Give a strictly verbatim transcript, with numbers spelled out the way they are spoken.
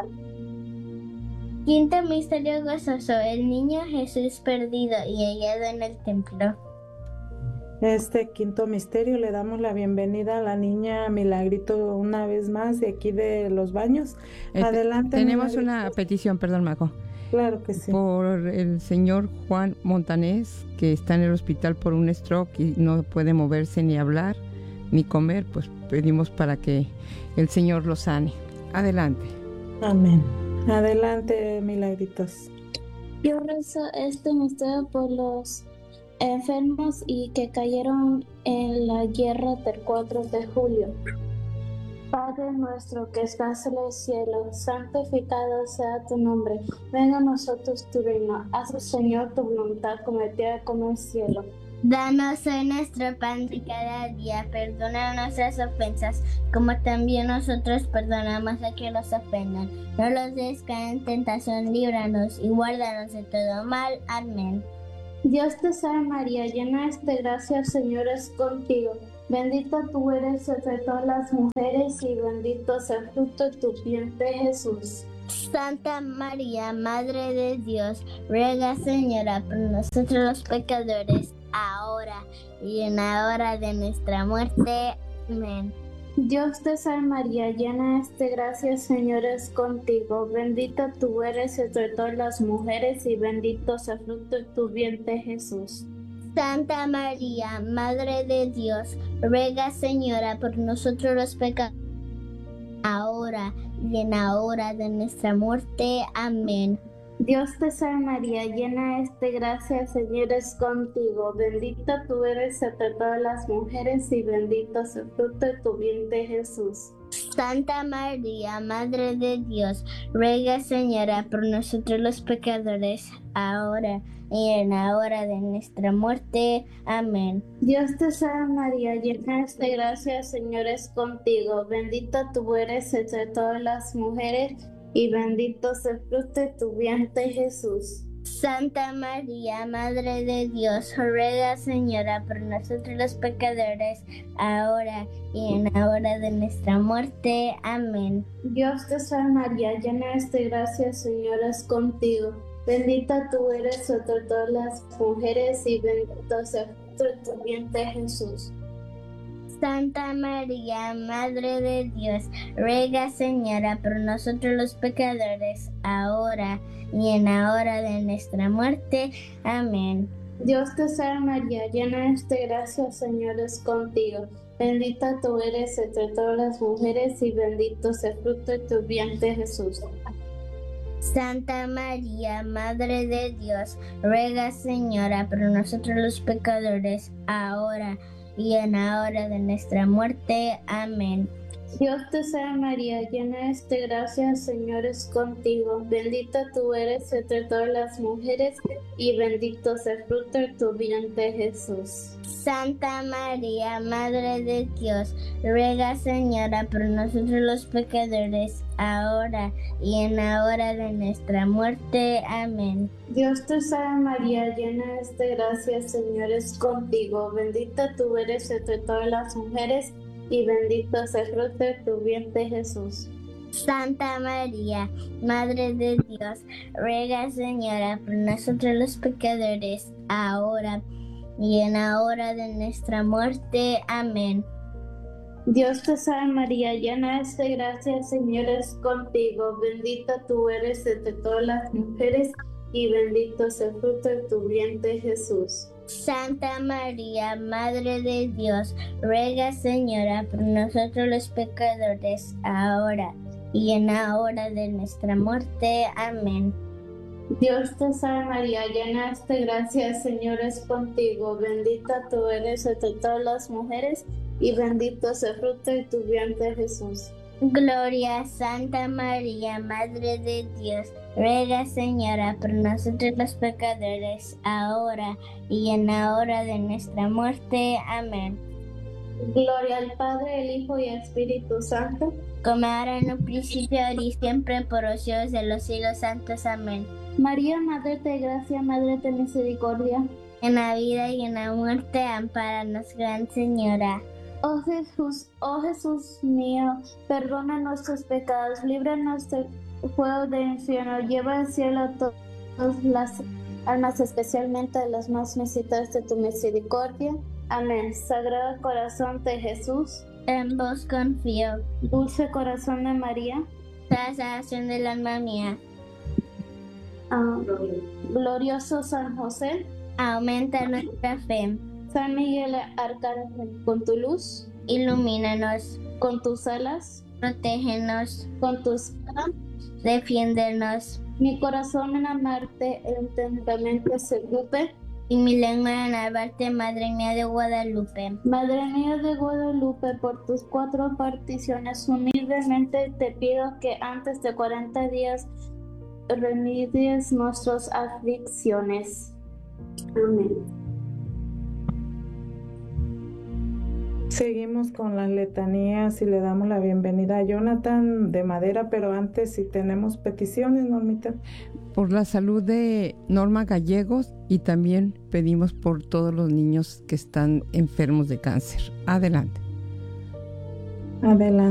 Quinto misterio gozoso, el niño Jesús perdido y hallado en el templo. Este quinto misterio le damos la bienvenida a la niña Milagrito una vez más de aquí de los baños. Eh, Adelante, tenemos Milagrito. una petición, perdón, Maco. Claro que sí. Por el señor Juan Montanés, que está en el hospital por un stroke y no puede moverse ni hablar ni comer, pues pedimos para que el Señor lo sane. Adelante. Amén. Adelante, Milagritos. Yo rezo este misterio por los enfermos y que cayeron en la guerra del cuatro de julio. Padre nuestro que estás en el cielo, santificado sea tu nombre. Venga a nosotros tu reino. Haz, Señor, tu voluntad como en tierra como en el cielo. Danos hoy nuestro pan de cada día, perdona nuestras ofensas, como también nosotros perdonamos a quienes nos ofendan. No los dejes caer en tentación, líbranos y guárdanos de todo mal. Amén. Dios te salve María, llena es de gracia, el Señor es contigo. Bendita tú eres entre todas las mujeres y bendito es el fruto de tu vientre, Jesús. Santa María, Madre de Dios, ruega, Señora, por nosotros los pecadores, ahora y en la hora de nuestra muerte. Amén. Dios te salve María, llena es de gracia, el Señor es contigo. Bendita tú eres entre todas las mujeres y bendito es el fruto de tu vientre, Jesús. Santa María, Madre de Dios, ruega, Señora, por nosotros los pecadores, ahora y en la hora de nuestra muerte. Amén. Dios te salve María, llena es de gracia, el Señor es contigo. Bendita tú eres entre todas las mujeres y bendito es el fruto de tu vientre, Jesús. Santa María, Madre de Dios, ruega, Señora, por nosotros los pecadores, ahora y en la hora de nuestra muerte. Amén. Dios te salve María, llena es de gracia, el Señor es contigo. Bendita tú eres entre todas las mujeres y bendito es el fruto de tu vientre, Jesús. Santa María, Madre de Dios, ruega, Señora, por nosotros los pecadores, ahora y en la hora de nuestra muerte. Amén. Dios te salve María, llena es de gracia, el Señor es contigo. Bendita tú eres entre todas las mujeres y bendito es el fruto de tu vientre, Jesús. Santa María, Madre de Dios, ruega, Señora, por nosotros los pecadores, ahora y en la hora de nuestra muerte. Amén. Dios te salve María, llena es de gracia, el Señor es contigo. Bendita tú eres entre todas las mujeres y bendito es el fruto de tu vientre, Jesús. Santa María, Madre de Dios, ruega, Señora, por nosotros los pecadores, ahora y en la hora de nuestra muerte. Amén. Dios te salve María, llena es de gracia, el Señor es contigo. Bendita tú eres entre todas las mujeres y bendito es el fruto de tu vientre, Jesús. Santa María, Madre de Dios, ruega, Señora, por nosotros los pecadores, ahora y en la hora de nuestra muerte. Amén. Dios te salve María, llena es de gracia, el Señor es contigo. Bendita tú eres entre todas las mujeres y bendito es el fruto de tu vientre, Jesús. Santa María, Madre de Dios, ruega, Señora, por nosotros los pecadores, ahora y en la hora de nuestra muerte. Amén. Dios te salve María, llena es de gracia, el Señor es contigo. Bendita tú eres entre todas las mujeres y bendito es el fruto de tu vientre, Jesús. Santa María, Madre de Dios, ruega, Señora, por nosotros los pecadores, ahora y en la hora de nuestra muerte. Amén. Dios te salve María, llena es de gracia, el Señor es contigo. Bendita tú eres entre todas las mujeres y bendito es el fruto de tu vientre, Jesús. Gloria a Santa María, Madre de Dios, ruega, Señora, por nosotros los pecadores, ahora y en la hora de nuestra muerte. Amén. Gloria al Padre, el Hijo y al Espíritu Santo, como ahora en un principio, ahora y siempre, por los siglos de los siglos santos. Amén. María, Madre de Gracia, Madre de Misericordia, en la vida y en la muerte, ampáranos, Gran Señora. Oh Jesús, oh Jesús mío, perdona nuestros pecados, líbranos de fuego del infierno, lleva al cielo a to- todas las almas, especialmente a las más necesitadas de tu misericordia. Amén. Sagrado corazón de Jesús, En vos confío, dulce corazón de María, la salvación del alma mía. ah, glorioso San José, Aumenta nuestra fe, San Miguel Arcángel, con tu luz, ilumínanos, con tus alas, protégenos, con tu espada, defiéndenos, mi corazón en amarte intensamente se ocupe. y mi lengua en alabarte, Madre mía de Guadalupe. Madre mía de Guadalupe, por tus cuatro particiones, humildemente te pido que antes de cuarenta días remedies nuestras aflicciones. Amén. Seguimos con las letanías y le damos la bienvenida a Jonathan de Madera, pero antes si tenemos peticiones, Normita. Por la salud de Norma Gallegos y también pedimos por todos los niños que están enfermos de cáncer. Adelante. Adelante.